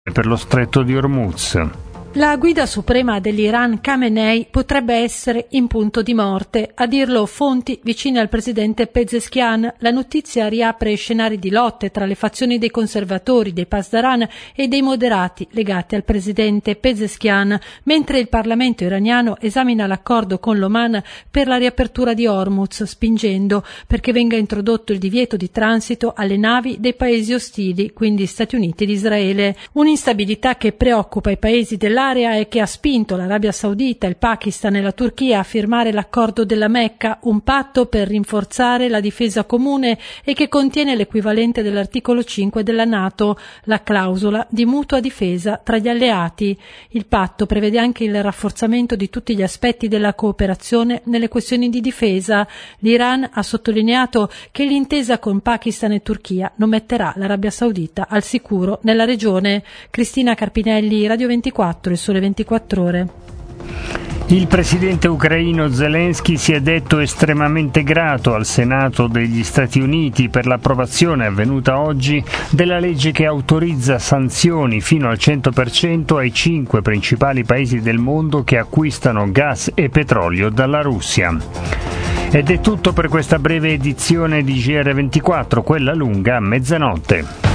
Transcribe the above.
per lo stretto di Hormuz. La guida suprema dell'Iran, Khamenei, potrebbe essere in punto di morte. A dirlo fonti vicine al presidente Pezeshkian. La notizia riapre scenari di lotte tra le fazioni dei conservatori, dei Pasdaran e dei moderati legati al presidente Pezeshkian, mentre il Parlamento iraniano esamina l'accordo con l'Oman per la riapertura di Hormuz, spingendo perché venga introdotto il divieto di transito alle navi dei paesi ostili, quindi Stati Uniti ed Israele. Un'instabilità che preoccupa i paesi dell'area e che ha spinto l'Arabia Saudita, il Pakistan e la Turchia a firmare l'accordo della Mecca, un patto per rinforzare la difesa comune e che contiene l'equivalente dell'articolo 5 della NATO, la clausola di mutua difesa tra gli alleati. Il patto prevede anche il rafforzamento di tutti gli aspetti della cooperazione nelle questioni di difesa. L'Iran ha sottolineato che l'intesa con Pakistan e Turchia non metterà l'Arabia Saudita al sicuro nella regione. Cristina Carpinelli, Radio 24, Il Sole 24 Ore. Il presidente ucraino Zelensky si è detto estremamente grato al Senato degli Stati Uniti per l'approvazione avvenuta oggi della legge che autorizza sanzioni fino al 100% ai 5 principali paesi del mondo che acquistano gas e petrolio dalla Russia. Ed è tutto per questa breve edizione di GR24, quella lunga a mezzanotte.